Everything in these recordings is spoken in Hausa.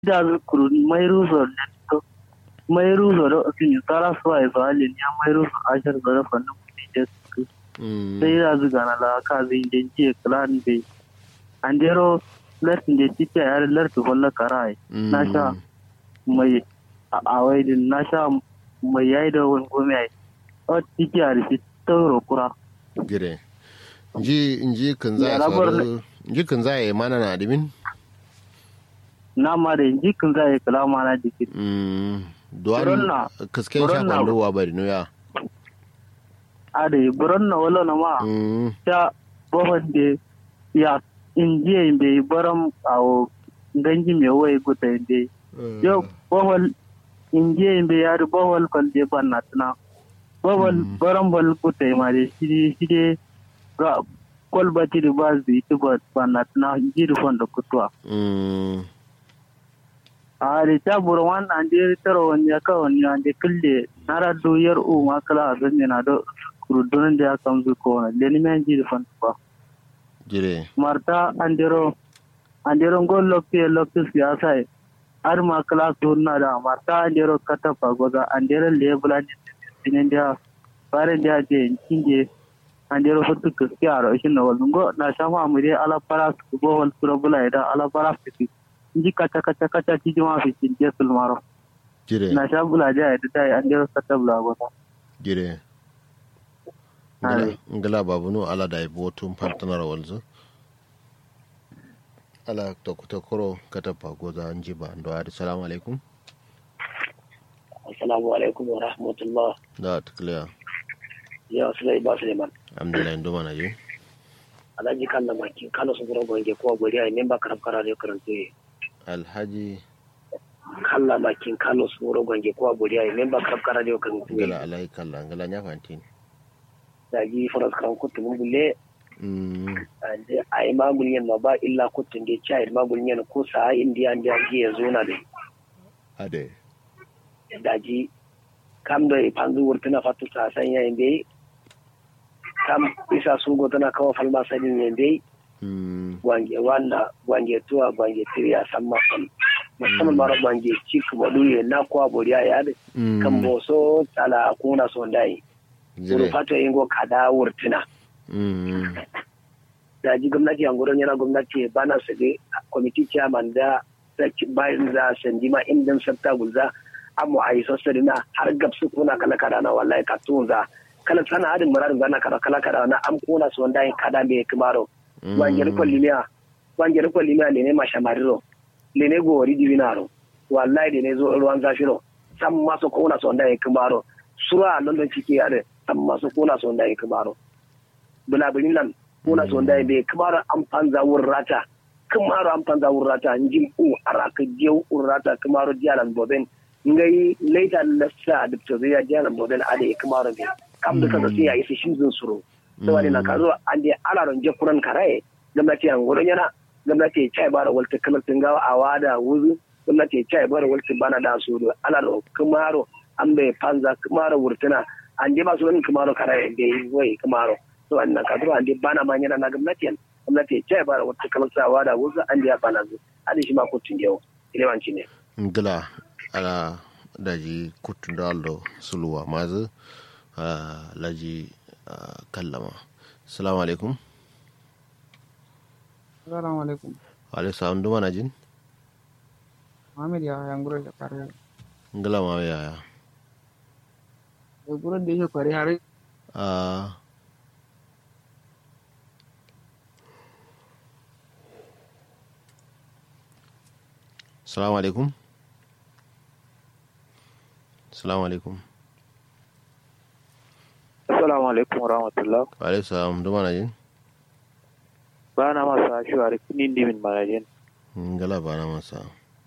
da kuru mai ruzo ne to mai ruzo da sun tara su ai zalin ya mai ruzo ashar da fannin kudi da su sai da zuga na la ka zin den je klan be andero lartin da tike yar lartu walla karai na sha mai a wai din na sha mai yayi da wani gome ai o tike yar shi tauro kura gire inji kan za inji kan za yi mana na dimin na ma da inji kan za yi kala mana dikin duwan kasken shafan ruwa bari no ya ade buron na wala na ma ta bohon de ya inji be baram awo ganji me wai guta inde yo bohol inji be ya bohol kan de banatna bohol baram bal guta ma de shi ga kolbati da ba zai yi ba banatna inji da fon da kutwa a da ta buru wannan an je taro wani ya kawo ne an je kulle nara doyar o ma kala a zanne na da kurdunan da ya kamzu ko ne leni men ji da fan ba jire marta andero gol lokti siyasa har ma kala sunna da marta andero kata pagoda andero lebula ne da bare da je kinje andero fotu kiaro shin no walungo na sama amire ala para ko wal surabula da ala para fiti ji kaca ci ma fi je sulmaro jire na shabula da da dai an jira katabla gota jire ngala babunu ala da botum partner walzo ala to koro katapa goza anjiba ndo assalamu alaikum assalamu alaikum wa rahmatullah da tukliya ya sulai ba suleiman alhamdulillah ndo mana je alaji kan da maki kano su gura gonge ko gori ai memba karab karare karante alhaji kalla makin kano su gura gonge ko gori ai memba karab karare karante gala alai kalla gala nya fantin daji faras kan kutu mun bulle ande ai magulyen no ba illa kutun de chai magulyen ko sa india india ji yazo na de ade daji kam do ipandu wurtuna fatu sa sanya inde kam isa sugo tana kawo falma sanin yende gwange tuwa gwange tiriya samma fal musamman mara gwange cikin waduye na kuwa boriya ya da kan boso tsala kuna son dai wuri fata yin go kada wurtuna da ji gwamnati an gurin yana gwamnati bana su ga kwamiti chairman da saki bayan za sandima indin sabta gulza amma a yi sassari na har gabsu kuna kala kada na wallahi ka tunza kala sana adin muradin zana kala kada na am kuna su wanda yin kada me kimaro wangere ko limia ne ma shamariro le ne go ri divinaro wallahi de ne zo ruwan zafiro sam maso kuna su wanda yin kimaro sura london ciki yare sam maso kuna su wanda yin kimaro bulabilin nan kuna su wanda yin kimaro am panza wurrata kimaro am panza wurrata njim u araka jew urrata kimaro dialan boben ngai later lassa da tsoya dialan boben ade kimaro be kam da kaza sai ya yi shi zun suro da wani na kazo an je alaron je kuran karaye gwamnati an gurin yana gwamnati ya bara walta kamar tungawa a wada wuzu gwamnati ya bara walta bana da su da alaro kumaro an bai panza kumaro wurtuna an je ba su wani kumaro karaye da yi wai kumaro to wani na kazo an je bana ma yana na gwamnati ya bara walta kamar sa wada wuzu an je ya bana zu adi shi ma kutun yau ilewanci ne ngala ala daji kutun da aldo suluwa mazu laji kallama. Assalamu alaikum. Assalamu alaikum. Alaikum salam duma na jin? Muhammad ya yang gura da kare. Ngala ma ya. Da gura da yake kare har. Assalamu alaikum. Assalamu alaikum. Assalamu alaikum wa rahmatullah. Wa alaikum salam duma na jin? Ba na masa shuwari kunin dimin manajin. Ngala ba na masa.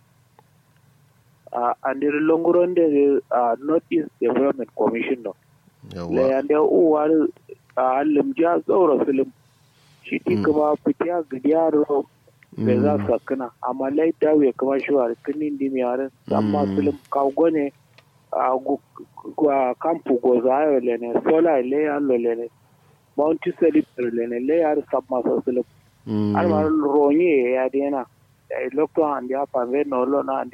Andir longuron de North East Development Commission no. Yawa. Le ande uwar limja tsoro film. Shi kuma fitiya gidiyaro da za su kana amma lai dawe kuma shuwari kunin dimin yaran amma film kawgone kampu gozayo lene sola le allo lene Mount Selip lene le yar sabma so silip alma ronye ya dena da lokto andi apa ve no lo na